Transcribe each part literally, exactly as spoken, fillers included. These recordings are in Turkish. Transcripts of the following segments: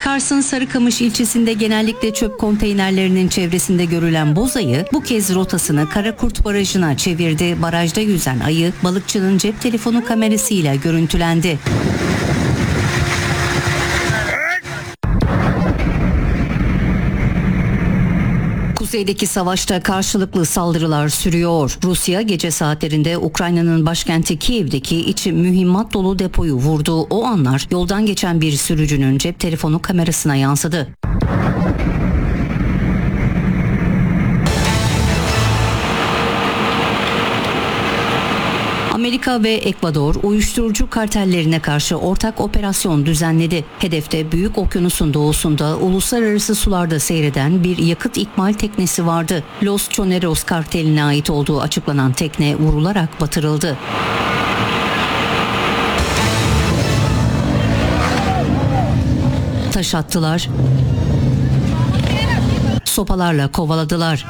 Kars'ın Sarıkamış ilçesinde genellikle çöp konteynerlerinin çevresinde görülen boz ayı bu kez rotasını Karakurt Barajı'na çevirdi. Barajda yüzen ayı balıkçının cep telefonu kamerasıyla görüntülendi. Kuzeydeki savaşta karşılıklı saldırılar sürüyor. Rusya gece saatlerinde Ukrayna'nın başkenti Kiev'deki içi mühimmat dolu depoyu vurdu. O anlar yoldan geçen bir sürücünün cep telefonu kamerasına yansıdı. Amerika ve Ekvador uyuşturucu kartellerine karşı ortak operasyon düzenledi. Hedefte Büyük Okyanus'un doğusunda uluslararası sularda seyreden bir yakıt ikmal teknesi vardı. Los Choneros karteline ait olduğu açıklanan tekne vurularak batırıldı. Taş attılar, sopalarla kovaladılar.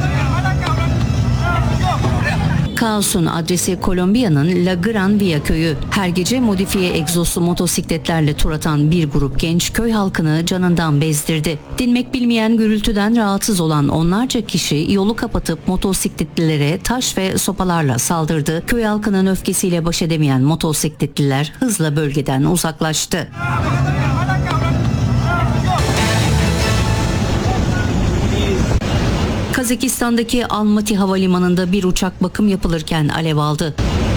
Kaosun adresi Kolombiya'nın La Gran Via köyü. Her gece modifiye egzoslu motosikletlerle tur atan bir grup genç köy halkını canından bezdirdi. Dinmek bilmeyen gürültüden rahatsız olan onlarca kişi yolu kapatıp motosikletlilere taş ve sopalarla saldırdı. Köy halkının öfkesiyle baş edemeyen motosikletliler hızla bölgeden uzaklaştı. Kazakistan'daki Almaty Havalimanı'nda bir uçak bakım yapılırken alev aldı.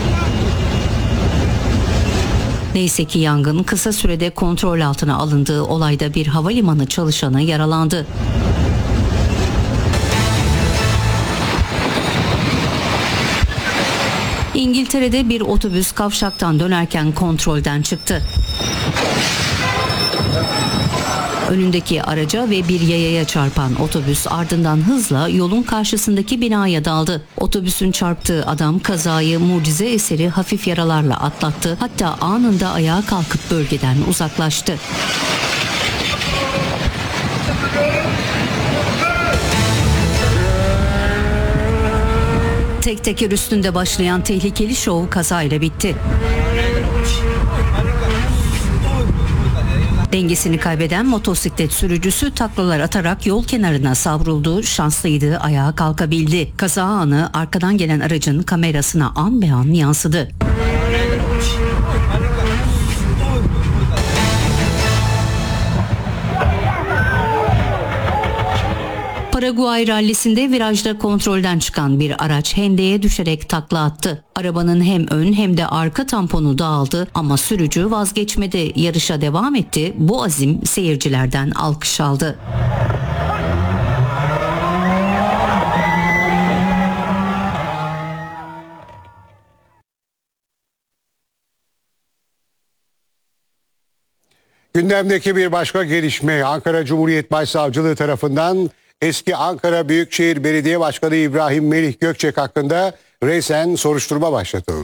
Neyse ki yangın kısa sürede kontrol altına alındığı olayda bir havalimanı çalışanı yaralandı. İngiltere'de bir otobüs kavşaktan dönerken kontrolden çıktı. Önündeki araca ve bir yayaya çarpan otobüs ardından hızla yolun karşısındaki binaya daldı. Otobüsün çarptığı adam kazayı mucize eseri hafif yaralarla atlattı. Hatta anında ayağa kalkıp bölgeden uzaklaştı. Tek teker üstünde başlayan tehlikeli şov kazayla bitti. Dengesini kaybeden motosiklet sürücüsü taklalar atarak yol kenarına savruldu. Şanslıydı, ayağa kalkabildi. Kaza anı arkadan gelen aracın kamerasına an be an yansıdı. Paraguay rallisinde virajda kontrolden çıkan bir araç hendeye düşerek takla attı. Arabanın hem ön hem de arka tamponu dağıldı ama sürücü vazgeçmedi, yarışa devam etti. Bu azim seyircilerden alkış aldı. Gündemdeki bir başka gelişme, Ankara Cumhuriyet Başsavcılığı tarafından eski Ankara Büyükşehir Belediye Başkanı İbrahim Melih Gökçek hakkında resen soruşturma başlatıldı.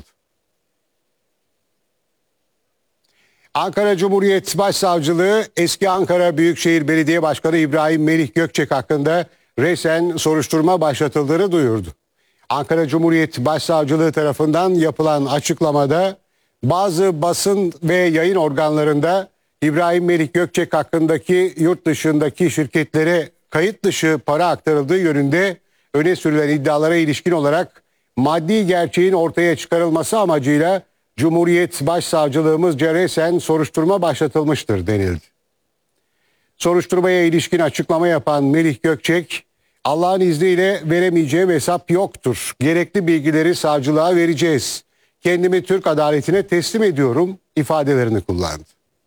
Ankara Cumhuriyet Başsavcılığı eski Ankara Büyükşehir Belediye Başkanı İbrahim Melih Gökçek hakkında resen soruşturma başlatıldığını duyurdu. Ankara Cumhuriyet Başsavcılığı tarafından yapılan açıklamada bazı basın ve yayın organlarında İbrahim Melih Gökçek hakkındaki yurt dışındaki şirketlere kayıt dışı para aktarıldığı yönünde öne sürülen iddialara ilişkin olarak maddi gerçeğin ortaya çıkarılması amacıyla Cumhuriyet Başsavcılığımızca resen soruşturma başlatılmıştır denildi. Soruşturmaya ilişkin açıklama yapan Melih Gökçek, Allah'ın izniyle veremeyeceğim hesap yoktur. Gerekli bilgileri savcılığa vereceğiz. Kendimi Türk adaletine teslim ediyorum ifadelerini kullandı.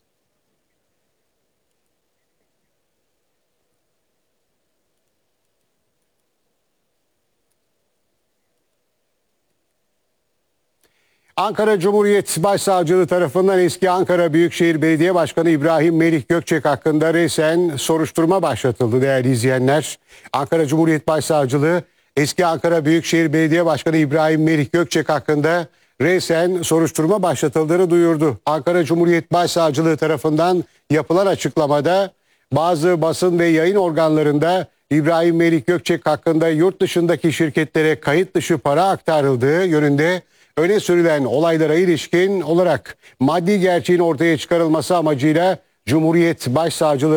Ankara Cumhuriyet Başsavcılığı tarafından eski Ankara Büyükşehir Belediye Başkanı İbrahim Melih Gökçek hakkında resen soruşturma başlatıldı değerli izleyenler. Ankara Cumhuriyet Başsavcılığı eski Ankara Büyükşehir Belediye Başkanı İbrahim Melih Gökçek hakkında resen soruşturma başlatıldığını duyurdu. Ankara Cumhuriyet Başsavcılığı tarafından yapılan açıklamada bazı basın ve yayın organlarında İbrahim Melih Gökçek hakkında yurt dışındaki şirketlere kayıt dışı para aktarıldığı yönünde öne sürülen olaylara ilişkin olarak maddi gerçeğin ortaya çıkarılması amacıyla Cumhuriyet Başsavcılığı